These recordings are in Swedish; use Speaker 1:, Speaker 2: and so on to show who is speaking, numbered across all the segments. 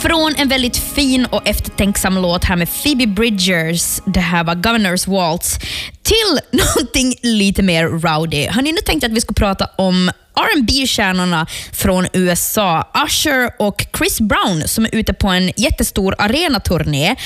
Speaker 1: Från en väldigt fin och eftertänksam låt här med Phoebe Bridgers, det här var Governor's Waltz, till någonting lite mer rowdy. Har ni nu tänkt att vi ska prata om R&B-stjärnorna från USA, Usher och Chris Brown, som är ute på en jättestor arenaturné.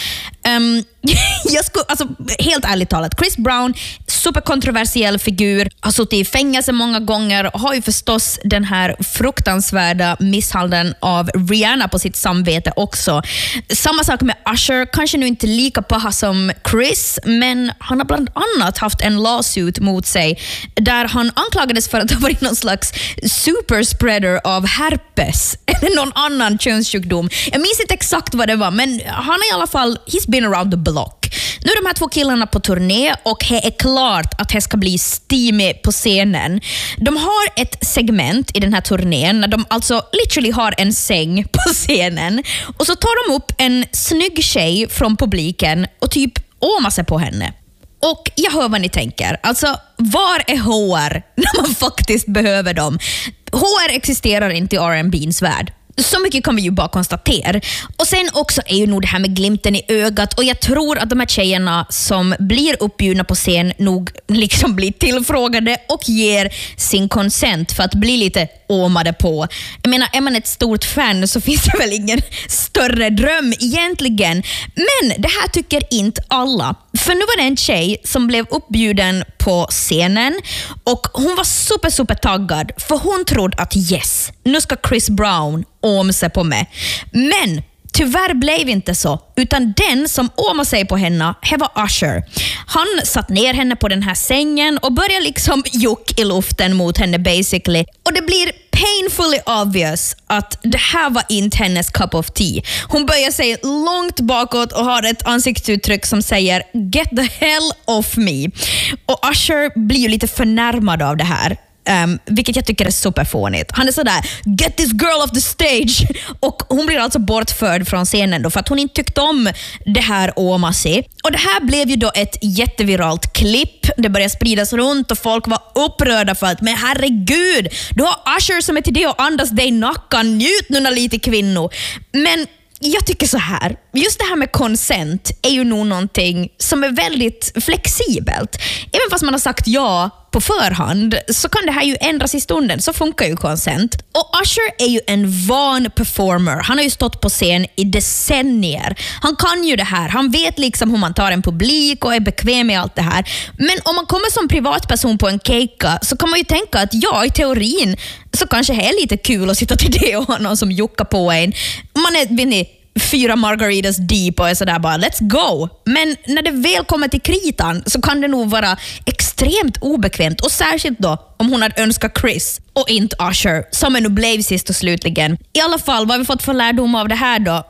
Speaker 1: Helt ärligt talat, Chris Brown, superkontroversiell figur, har suttit i fängelse många gånger och har ju förstås den här fruktansvärda misshandeln av Rihanna på sitt samvete också. Samma sak med Usher, kanske nu inte lika paha som Chris, men han har bland annat haft en lawsuit mot sig där han anklagades för att ha varit någon slags superspreader av herpes eller någon annan könssjukdom. Jag minns inte exakt vad det var, men han är i alla fall, he's been around the block. Nu är de här två killarna på turné och det är klart att det ska bli steamy på scenen. De har ett segment i den här turnén när de alltså literally har en säng på scenen och så tar de upp en snygg tjej från publiken och typ åmar sig på henne. Och jag hör vad ni tänker. Alltså, var är HR när man faktiskt behöver dem? HR existerar inte i R&B:ns värld. Så mycket kan vi ju bara konstatera. Och sen också är ju nog det här med glimten i ögat. Och jag tror att de här tjejerna som blir uppbjudna på scen nog liksom blir tillfrågade och ger sin consent för att bli lite åmade på. Jag menar, är man ett stort fan så finns det väl ingen större dröm egentligen. Men det här tycker inte alla. För nu var det en tjej som blev uppbjuden på scenen och hon var super taggad för hon trodde att yes, nu ska Chris Brown åma sig på mig. Men tyvärr blev inte så, utan den som åmade sig på henne, det var Usher. Han satt ner henne på den här sängen och började liksom juck i luften mot henne basically. Och det blir painfully obvious att det här var inte hennes cup of tea. Hon böjer sig långt bakåt och har ett ansiktsuttryck som säger "Get the hell off me". Och Usher blir ju lite förnärmad av det här. Vilket jag tycker är superfånigt. Han är sådär, "Get this girl off the stage". Och hon blir alltså bortförd från scenen då, för att hon inte tyckte om det här Omasi. Och det här blev ju då ett jätteviralt klipp. Det började spridas runt och folk var upprörda för att, men herregud, du har Usher som är till det och andas dig i nacken. Njut nu lite, kvinnor. Men jag tycker så här, just det här med consent är ju nog någonting som är väldigt flexibelt. Även fast man har sagt ja på förhand så kan det här ju ändras i stunden. Så funkar ju consent. Och Usher är ju en van performer. Han har ju stått på scen i decennier. Han kan ju det här. Han vet liksom hur man tar en publik och är bekväm med allt det här. Men om man kommer som privatperson på en keika så kan man ju tänka att ja, i teorin så kanske det är lite kul att sitta till det och ha någon som juckar på en. Man är, vet ni, 4 margaritas deep och är sådär bara let's go. Men när det väl kommer till kritan så kan det nog vara extremt obekvämt, och särskilt då om hon hade önskat Chris och inte Usher, som nu blev sist och slutligen. I alla fall, vad har vi fått för lärdom av det här då?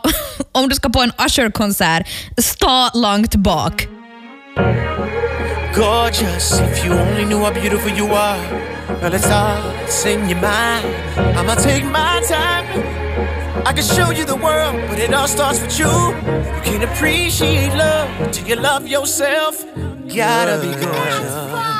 Speaker 1: Om du ska på en Usher-konsert, stå långt bak.
Speaker 2: Gorgeous, if you only knew how beautiful you are. Well, it's all that's in your mind. I'ma take my time. I can show you the world, but it all starts with you. You can't appreciate love till you love yourself. Gotta be gorgeous.